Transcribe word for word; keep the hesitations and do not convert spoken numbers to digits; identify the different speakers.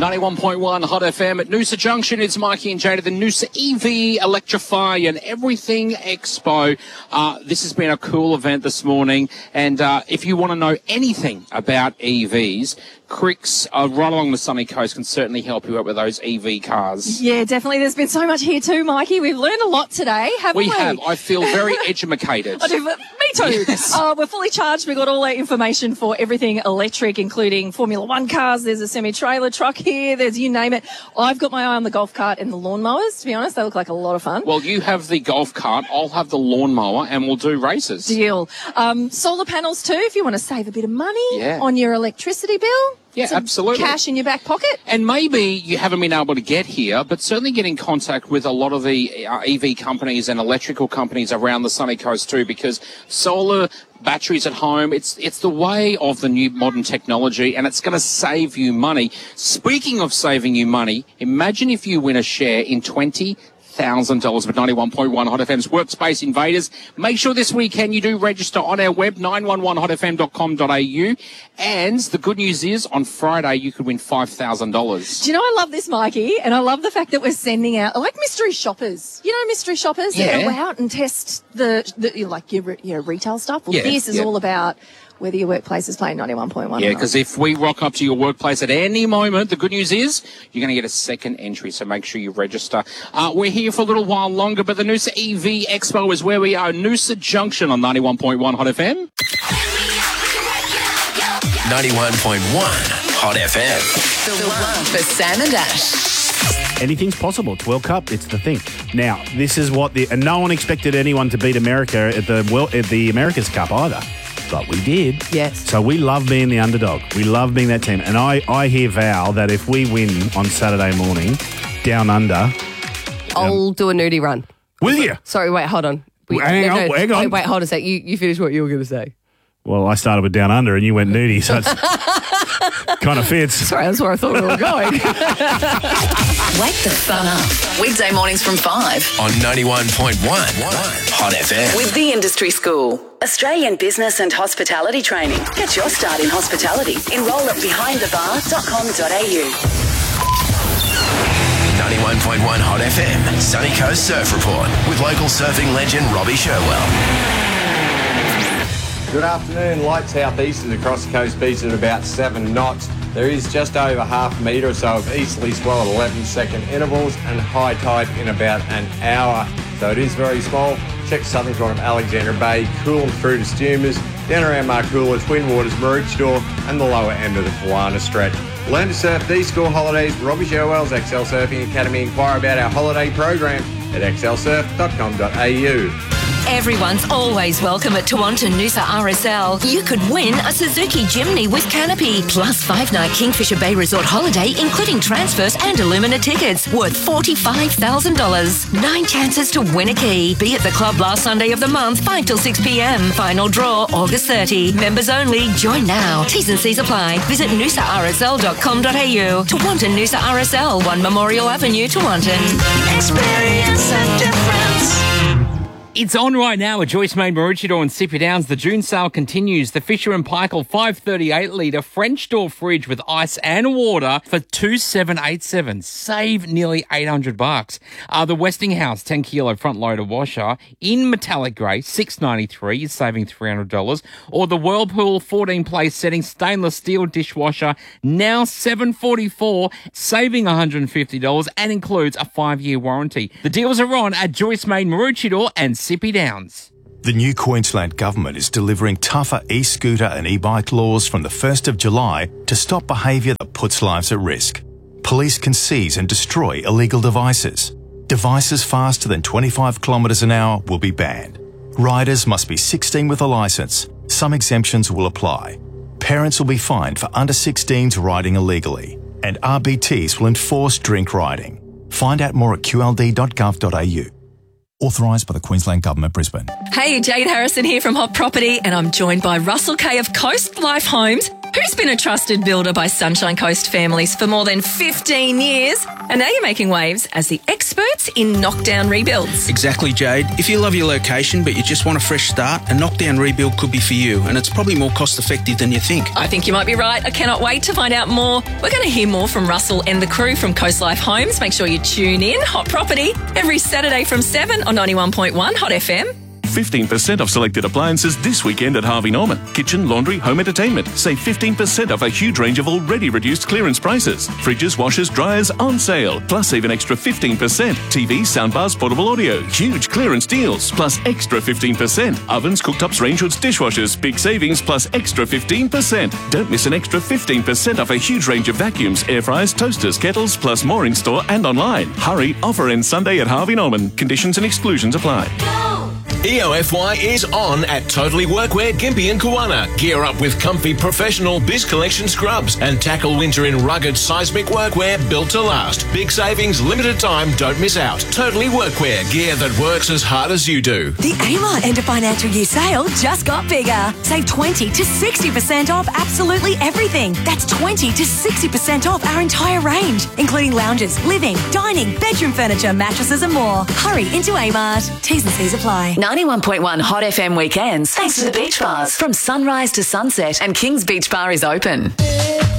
Speaker 1: ninety-one point one Hot F M at Noosa Junction. It's Mikey and Jade at the Noosa E V Electrify and Everything Expo. Uh, this has been a cool event this morning. And uh, if you want to know anything about E Vs, Cricks uh, right along the sunny coast can certainly help you out with those E V cars.
Speaker 2: Yeah, definitely. There's been so much here too, Mikey. We've learned a lot today, haven't we?
Speaker 1: We have. I feel very educated.
Speaker 2: I do, me too.
Speaker 1: Yes.
Speaker 2: Uh, we're fully charged. We've got all our information for everything electric, including Formula One cars. There's a semi-trailer truck here. There's you name it. I've got my eye on the golf cart and the lawnmowers, to be honest. They look like a lot of fun.
Speaker 1: Well, you have the golf cart. I'll have the lawnmower and we'll do races.
Speaker 2: Deal. Um, solar panels too, if you want to save a bit of money
Speaker 1: Yeah.
Speaker 2: on your electricity bill.
Speaker 1: Yeah,
Speaker 2: Some
Speaker 1: absolutely.
Speaker 2: Cash in your back pocket.
Speaker 1: And maybe you haven't been able to get here, but certainly get in contact with a lot of the uh, E V companies and electrical companies around the sunny coast too, because solar batteries at home, it's it's the way of the new modern technology, and it's going to save you money. Speaking of saving you money, imagine if you win a share in twenty thousand dollars with ninety-one point one Hot F M's Workspace Invaders. Make sure this weekend you do register on our web, nine one one hot f m dot com dot a u. And the good news is, on Friday, you could win five thousand dollars.
Speaker 2: Do you know, I love this, Mikey, and I love the fact that we're sending out, like mystery shoppers. You know, mystery shoppers
Speaker 1: Yeah.
Speaker 2: that go out and test the, the like your, your retail stuff. Well,
Speaker 1: Yeah,
Speaker 2: this is
Speaker 1: yeah.
Speaker 2: all about whether your workplace is playing ninety-one point one.
Speaker 1: Yeah, because if we rock up to your workplace at any moment, the good news is you're going to get a second entry, so make sure you register. Uh, we're here for a little while longer, but the Noosa E V Expo is where we are, Noosa Junction on ninety-one point one Hot F M.
Speaker 3: ninety-one point one Hot F M.
Speaker 4: The one for Sam and Ash.
Speaker 5: Anything's possible. It's World Cup. It's the thing. Now, this is what the... And no one expected anyone to beat America at the well, at the America's Cup either. But we did.
Speaker 2: Yes.
Speaker 5: So we love being the underdog. We love being that team. And I, I hear Val that if we win on Saturday morning, down under...
Speaker 6: I'll do a nudie run.
Speaker 5: Will you?
Speaker 6: Sorry, wait, hold on. We,
Speaker 5: Hang on, hang on.
Speaker 6: Wait, wait, hold a sec. You, you finish what you were going to say.
Speaker 5: Well, I started with down under and you went nudie, so it's kind of fits.
Speaker 6: Sorry, that's where I thought we were going.
Speaker 4: Wake the fun up. Weekday mornings from five.
Speaker 3: On ninety-one point one Hot F M.
Speaker 4: With the Industry School. Australian business and hospitality training. Get your start in hospitality. Enroll at behind the bar dot com dot a u.
Speaker 3: ninety-one point one Hot F M. Sunny Coast Surf Report with local surfing legend Robbie Sherwell.
Speaker 7: Good afternoon. Light southeasters across the coast beach at about seven knots. There is just over half a metre or so of easterly swell at eleven second intervals and high tide in about an hour. So it is very small. Check southern corner of Alexandra Bay, cool and through to Stumas, down around Marcoola, Twin Waters, Maroochydore and the lower end of the Kawana stretch. Learn to surf these school holidays. Robbie Sherwell's X L Surfing Academy. Inquire about our holiday program at x l surf dot com dot a u.
Speaker 8: Everyone's always welcome at Toronto Noosa R S L. You could win a Suzuki Jimny with Canopy, plus five-night Kingfisher Bay Resort holiday, including transfers and Illumina tickets, worth forty-five thousand dollars. Nine chances to win a key. Be at the club last Sunday of the month, five till six p m. Final draw, August thirtieth. Members only. Join now. T's and C's apply. Visit noosa r s l dot com dot a u. Toronto Noosa R S L, one Memorial Avenue, Toronto. Experience a difference.
Speaker 1: It's on right now at Joyce Main, Maroochydore and Sippy Downs. The June sale continues. The Fisher and Paykel five thirty-eight litre French door fridge with ice and water for two thousand seven hundred eighty-seven. Save nearly eight hundred bucks. Uh, the Westinghouse ten kilo front loader washer in metallic grey, six dollars ninety-three. You're saving three hundred dollars. Or the Whirlpool fourteen place setting stainless steel dishwasher, now seven dollars forty-four, saving one hundred fifty dollars and includes a five-year warranty. The deals are on at Joyce Main, Maroochydore and Sippy Downs.
Speaker 9: The new Queensland Government is delivering tougher e-scooter and e-bike laws from the first of July to stop behaviour that puts lives at risk. Police can seize and destroy illegal devices. Devices faster than twenty-five kilometres an hour will be banned. Riders must be sixteen with a licence. Some exemptions will apply. Parents will be fined for under sixteens riding illegally. And R B Ts will enforce drink riding. Find out more at q l d dot gov dot a u. Authorised by the Queensland Government, Brisbane.
Speaker 8: Hey, Jade Harrison here from Hot Property, and I'm joined by Russell Kay of Coast Life Homes.
Speaker 10: Who's been a trusted builder by Sunshine Coast families for more than fifteen years? And now you're making waves as the experts in knockdown rebuilds.
Speaker 11: Exactly, Jade. If you love your location but you just want a fresh start, a knockdown rebuild could be for you, and it's probably more cost effective than you think.
Speaker 10: I think you might be right. I cannot wait to find out more. We're going to hear more from Russell and the crew from Coast Life Homes. Make sure you tune in. Hot Property every Saturday from seven on ninety-one point one Hot F M.
Speaker 12: fifteen percent off selected appliances this weekend at Harvey Norman. Kitchen, laundry, home entertainment. Save fifteen percent off a huge range of already reduced clearance prices. Fridges, washers, dryers on sale. Plus even extra fifteen percent. T Vs, soundbars, portable audio. Huge clearance deals. Plus extra fifteen percent. Ovens, cooktops, range hoods, dishwashers. Big savings plus extra fifteen percent. Don't miss an extra fifteen percent off a huge range of vacuums, air fryers, toasters, kettles, plus more in store and online. Hurry, offer ends Sunday at Harvey Norman. Conditions and exclusions apply.
Speaker 3: E O F Y is on at Totally Workwear, Gympie and Kawana. Gear up with comfy professional Biz Collection scrubs and tackle winter in rugged seismic workwear built to last. Big savings, limited time, don't miss out. Totally Workwear, gear that works as hard as you do.
Speaker 13: The Amart end of financial year sale just got bigger. Save twenty to sixty percent off absolutely everything. That's twenty to sixty percent off our entire range, including lounges, living, dining, bedroom furniture, mattresses and more. Hurry into Amart. T's and C's apply.
Speaker 4: ninety-one point one Hot F M weekends, thanks to the beach bars. From sunrise to sunset, and King's Beach Bar is open.